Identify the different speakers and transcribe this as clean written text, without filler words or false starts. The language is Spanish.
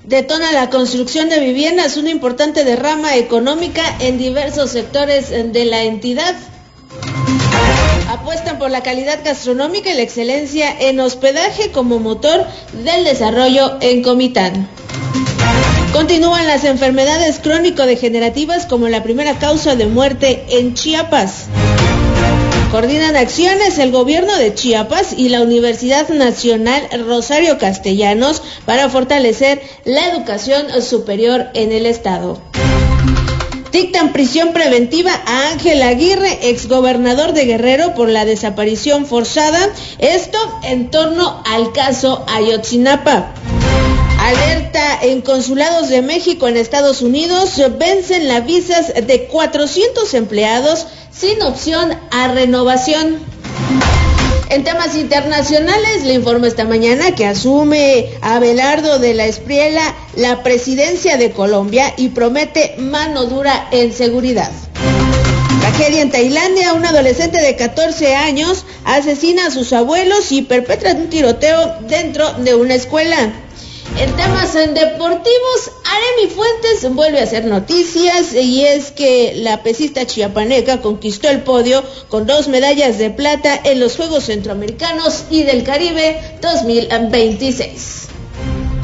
Speaker 1: Detona la construcción de viviendas, una importante derrama económica en diversos sectores de la entidad. Apuestan por la calidad gastronómica y la excelencia en hospedaje como motor del desarrollo en Comitán. Continúan las enfermedades crónico-degenerativas como la primera causa de muerte en Chiapas. Coordinan acciones el gobierno de Chiapas y la Universidad Nacional Rosario Castellanos para fortalecer la educación superior en el estado. Dictan prisión preventiva a Ángel Aguirre, exgobernador de Guerrero, por la desaparición forzada, esto en torno al caso Ayotzinapa. Alerta en consulados de México en Estados Unidos, vencen las visas de 400 empleados sin opción a renovación. En temas internacionales, le informo esta mañana que asume Abelardo de la Espriella la presidencia de Colombia y promete mano dura en seguridad. Tragedia en Tailandia, un adolescente de 14 años asesina a sus abuelos y perpetra un tiroteo dentro de una escuela. En temas deportivos, Aremi Fuentes vuelve a hacer noticias y es que la pesista chiapaneca conquistó el podio con 2 medallas de plata en los Juegos Centroamericanos y del Caribe 2026.